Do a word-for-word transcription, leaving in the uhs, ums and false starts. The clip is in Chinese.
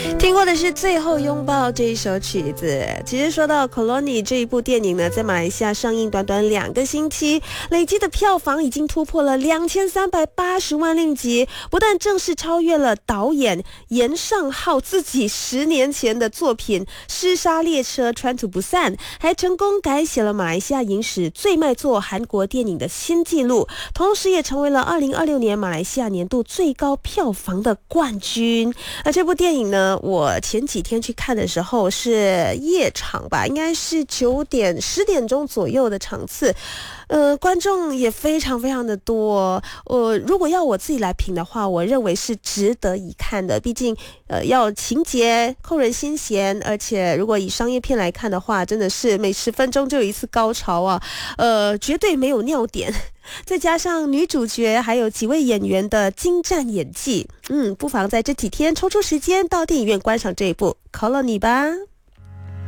听过的是《最后拥抱》这一首曲子。其实说到《Colony》这一部电影呢，在马来西亚上映短短两个星期，累计的票房已经突破了两千三百八十万令吉，不但正式超越了导演严尚浩自己十年前的作品《尸杀列车 Train to Busan》，还成功改写了马来西亚影史最卖座韩国电影的新纪录，同时也成为了二零二六年马来西亚年度最高票房的冠军。而这部电影呢，我前几天去看的时候是夜场吧，应该是九点十点钟左右的场次，呃，观众也非常非常的多。呃，如果要我自己来评的话，我认为是值得一看的。毕竟，呃，要情节扣人心弦，而且如果以商业片来看的话，真的是每十分钟就有一次高潮啊，呃，绝对没有尿点。再加上女主角还有几位演员的精湛演技，嗯，不妨在这几天抽出时间到电影院观赏这一部《Colony》吧。